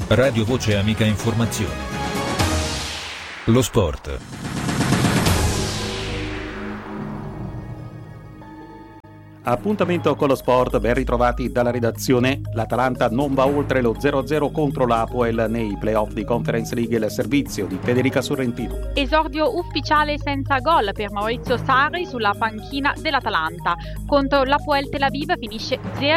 Radio Voce Amica Informazione. Lo sport. Appuntamento con lo sport, ben ritrovati dalla redazione. L'Atalanta non va oltre lo 0-0 contro l'Apoel nei playoff di Conference League, il servizio di Federica Sorrentino. Esordio ufficiale senza gol per Maurizio Sarri sulla panchina dell'Atalanta. Contro l'Apoel Tel Aviv finisce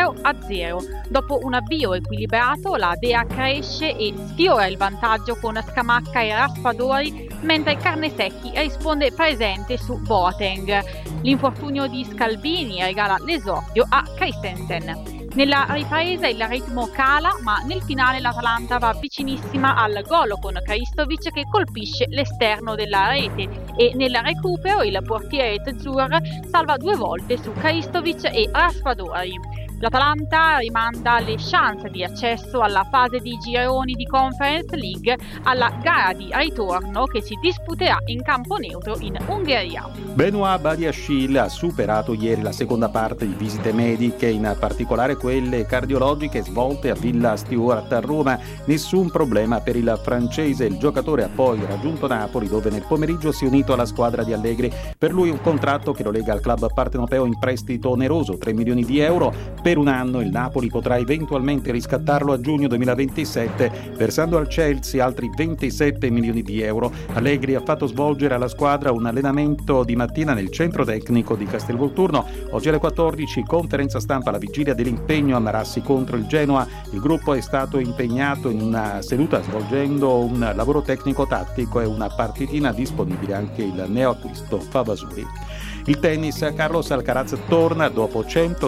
0-0. Dopo un avvio equilibrato, la Dea cresce e sfiora il vantaggio con Scamacca e Raspadori, mentre Carnesecchi risponde presente su Boateng. L'infortunio di Scalvini regala l'esordio a Christensen. Nella ripresa il ritmo cala, ma nel finale l'Atalanta va vicinissima al gol con Kristovic che colpisce l'esterno della rete e nel recupero il portiere Tezur salva 2 volte su Kristovic e Raspadori. L'Atalanta rimanda le chance di accesso alla fase di gironi di Conference League alla gara di ritorno che si disputerà in campo neutro in Ungheria. Benoît Badiashile ha superato ieri la seconda parte di visite mediche, in particolare quelle cardiologiche svolte a Villa Stewart a Roma. Nessun problema per il francese. Il giocatore ha poi raggiunto Napoli, dove nel pomeriggio si è unito alla squadra di Allegri. Per lui un contratto che lo lega al club partenopeo in prestito oneroso, 3 milioni di euro. Per un anno il Napoli potrà eventualmente riscattarlo a giugno 2027, versando al Chelsea altri 27 milioni di euro. Allegri ha fatto svolgere alla squadra un allenamento di mattina nel centro tecnico di Castelvolturno. Oggi alle 14 conferenza stampa alla vigilia dell'impegno a Marassi contro il Genoa. Il gruppo è stato impegnato in una seduta svolgendo un lavoro tecnico-tattico e una partitina disponibile anche il neoacquisto Favasuri. Il tennis, Carlos Alcaraz torna dopo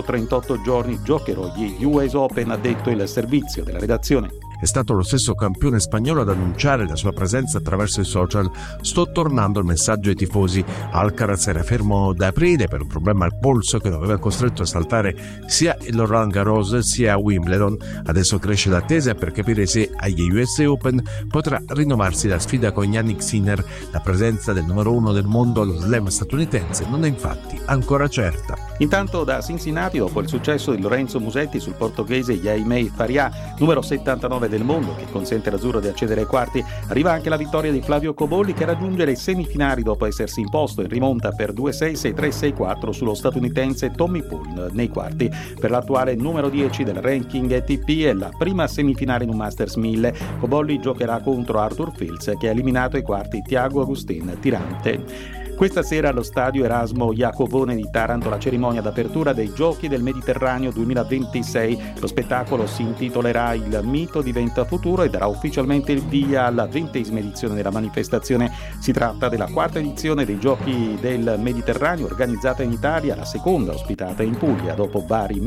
138 giorni, giocherò gli US Open, ha detto il servizio della redazione. È stato lo stesso campione spagnolo ad annunciare la sua presenza attraverso i social. Sto tornando il messaggio ai tifosi. Alcaraz era fermo da aprile per un problema al polso che lo aveva costretto a saltare sia il Roland Garros sia a Wimbledon. Adesso cresce l'attesa per capire se agli US Open potrà rinnovarsi la sfida con Jannik Sinner. La presenza del numero 1 del mondo allo slam statunitense non è infatti ancora certa. Intanto da Cincinnati, dopo il successo di Lorenzo Musetti sul portoghese Jaime Faria, numero 79 del mondo, che consente all'azzurro di accedere ai quarti, arriva anche la vittoria di Flavio Cobolli, che raggiunge le semifinali dopo essersi imposto in rimonta per 2-6, 6-3, 6-4 sullo statunitense Tommy Paul nei quarti. Per l'attuale numero 10 del ranking ATP è la prima semifinale in un Masters 1000. Cobolli giocherà contro Arthur Fils, che ha eliminato ai quarti Thiago Agustin Tirante. Questa sera allo stadio Erasmo Iacovone di Taranto la cerimonia d'apertura dei Giochi del Mediterraneo 2026. Lo spettacolo si intitolerà Il mito diventa futuro e darà ufficialmente il via alla 20ª edizione della manifestazione. Si tratta della 4ª edizione dei Giochi del Mediterraneo organizzata in Italia, la seconda ospitata in Puglia dopo Bari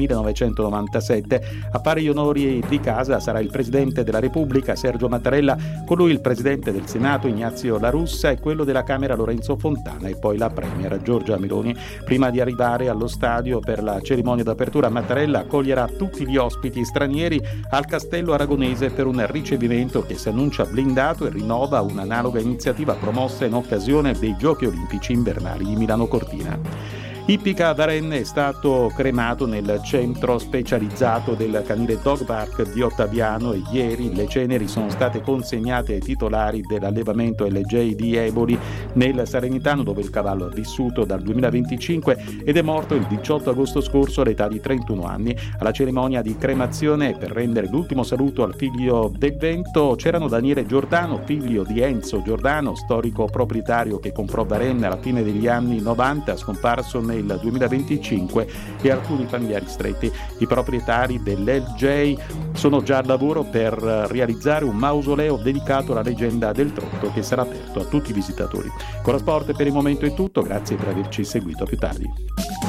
1997. A fare gli onori di casa sarà il Presidente della Repubblica Sergio Mattarella, con lui il Presidente del Senato Ignazio La Russa e quello della Camera Lorenzo Fontana e poi la Premier Giorgia Meloni. Prima di arrivare allo stadio per la cerimonia d'apertura, Mattarella accoglierà tutti gli ospiti stranieri al Castello Aragonese per un ricevimento che si annuncia blindato e rinnova un'analoga iniziativa promossa in occasione dei Giochi Olimpici Invernali di Milano Cortina. Ippica Varenne è stato cremato nel centro specializzato del canile Dog Park di Ottaviano e ieri le ceneri sono state consegnate ai titolari dell'allevamento LJ di Eboli nel Salernitano, dove il cavallo ha vissuto dal 2025 ed è morto il 18 agosto scorso all'età di 31 anni. Alla cerimonia di cremazione, per rendere l'ultimo saluto al figlio del vento, c'erano Daniele Giordano, figlio di Enzo Giordano, storico proprietario che comprò Varenne alla fine degli anni 90, scomparso nel 2025, e alcuni familiari stretti. I proprietari dell'LJ sono già al lavoro per realizzare un mausoleo dedicato alla leggenda del trotto che sarà aperto a tutti i visitatori. Con la Sport per il momento è tutto, grazie per averci seguito, a più tardi.